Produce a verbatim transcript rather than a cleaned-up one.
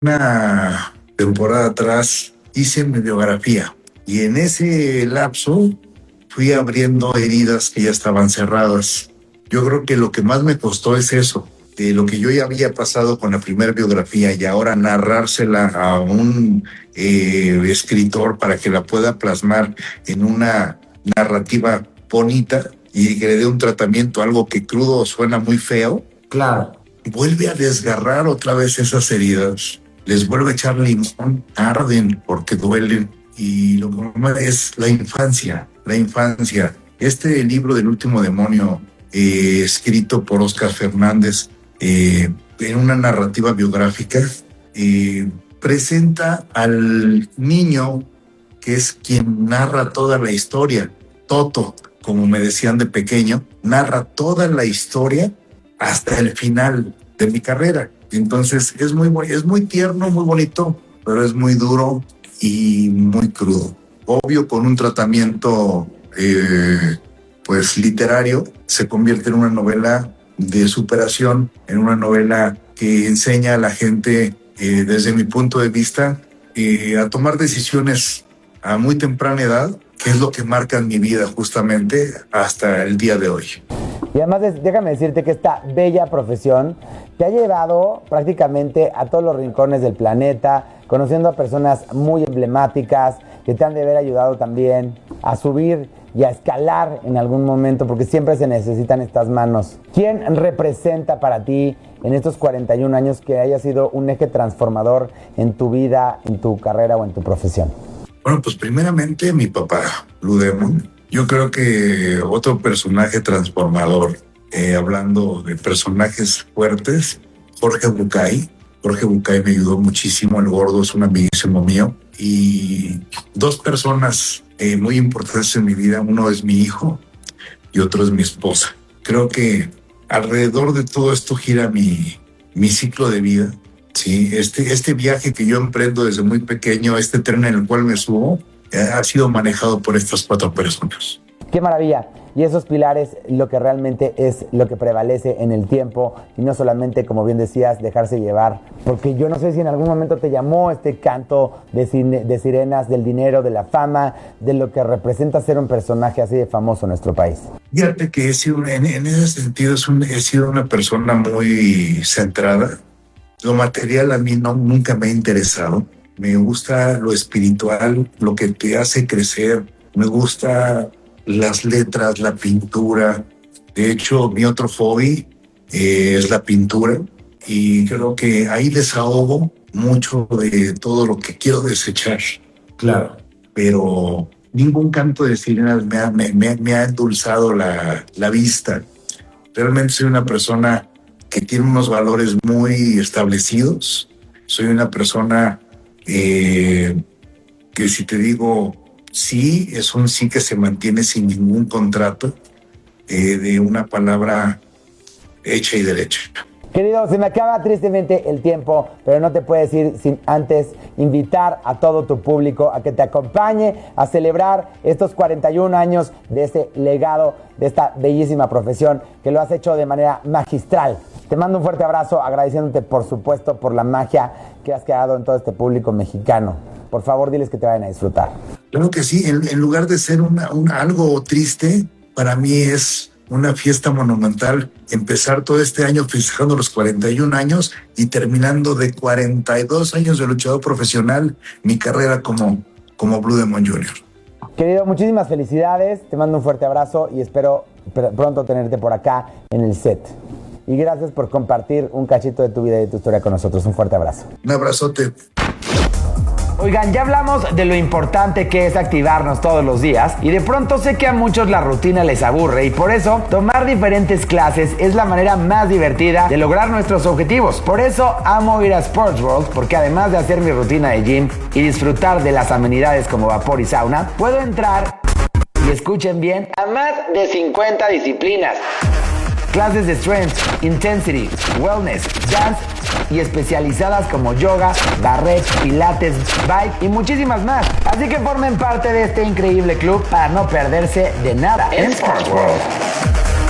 Una temporada atrás hice mi biografía y en ese lapso fui abriendo heridas que ya estaban cerradas. Yo creo que lo que más me costó es eso, de lo que yo ya había pasado con la primera biografía y ahora narrársela a un eh, escritor para que la pueda plasmar en una narrativa bonita y que le dé un tratamiento, algo que crudo suena muy feo. Claro. Vuelve a desgarrar otra vez esas heridas. Les vuelve a echar limón, arden porque duelen. Y lo normal es la infancia, la infancia. Este libro del último demonio, eh, escrito por Óscar Fernández, eh, en una narrativa biográfica, eh, presenta al niño que es quien narra toda la historia. Toto, como me decían de pequeño, narra toda la historia hasta el final de mi carrera. Entonces es muy, es muy tierno, muy bonito, pero es muy duro y muy crudo. Obvio, con un tratamiento eh, pues literario, se convierte en una novela de superación, en una novela que enseña a la gente, eh, desde mi punto de vista, eh, a tomar decisiones a muy temprana edad, que es lo que marca mi vida justamente hasta el día de hoy. Y además, déjame decirte que esta bella profesión te ha llevado prácticamente a todos los rincones del planeta, conociendo a personas muy emblemáticas que te han de haber ayudado también a subir y a escalar en algún momento, porque siempre se necesitan estas manos. ¿Quién representa para ti en estos cuarenta y un años que haya sido un eje transformador en tu vida, en tu carrera o en tu profesión? Bueno, pues primeramente mi papá, Blue Demon. Yo creo que otro personaje transformador, eh, hablando de personajes fuertes, Jorge Bucay. Jorge Bucay me ayudó muchísimo, el gordo es un amiguísimo mío. Y dos personas eh, muy importantes en mi vida, uno es mi hijo y otro es mi esposa. Creo que alrededor de todo esto gira mi, mi ciclo de vida. Sí, este, este viaje que yo emprendo desde muy pequeño, este tren en el cual me subo, ha sido manejado por estas cuatro personas. ¡Qué maravilla! Y esos pilares, lo que realmente es lo que prevalece en el tiempo y no solamente, como bien decías, dejarse llevar. Porque yo no sé si en algún momento te llamó este canto de, cine, de sirenas, del dinero, de la fama, de lo que representa ser un personaje así de famoso en nuestro país. Fíjate que he sido, en, en ese sentido es un, he sido una persona muy centrada. Lo material a mí no, nunca me ha interesado. Me gusta lo espiritual, lo que te hace crecer. Me gusta las letras, la pintura. De hecho, mi otro hobby eh, es la pintura. Y creo que ahí desahogo mucho de todo lo que quiero desechar. Claro. Pero ningún canto de sirenas me ha, me, me, me ha endulzado la, la vista. Realmente soy una persona que tiene unos valores muy establecidos. Soy una persona eh, que, si te digo sí, es un sí que se mantiene sin ningún contrato, eh, de una palabra hecha y derecha. Querido, se me acaba tristemente el tiempo, pero no te puedes ir sin antes invitar a todo tu público a que te acompañe a celebrar estos cuarenta y un años de este legado, de esta bellísima profesión que lo has hecho de manera magistral. Te mando un fuerte abrazo, agradeciéndote, por supuesto, por la magia que has creado en todo este público mexicano. Por favor, diles que te vayan a disfrutar. Claro que sí, en, en lugar de ser una, una, algo triste, para mí es una fiesta monumental, empezar todo este año festejando los cuarenta y un años y terminando de cuarenta y dos años de luchador profesional, mi carrera como, como Blue Demon junior Querido, muchísimas felicidades, te mando un fuerte abrazo y espero pr- pronto tenerte por acá en el set. Y gracias por compartir un cachito de tu vida y de tu historia con nosotros. Un fuerte abrazo. Un abrazote. Oigan, ya hablamos de lo importante que es activarnos todos los días y de pronto sé que a muchos la rutina les aburre y por eso tomar diferentes clases es la manera más divertida de lograr nuestros objetivos. Por eso amo ir a Sports World, porque además de hacer mi rutina de gym y disfrutar de las amenidades como vapor y sauna, puedo entrar, y escuchen bien, a más de cincuenta disciplinas. Clases de strength, intensity, wellness, dance y especializadas como yoga, barret, pilates, bike y muchísimas más. Así que formen parte de este increíble club para no perderse de nada en Sports World.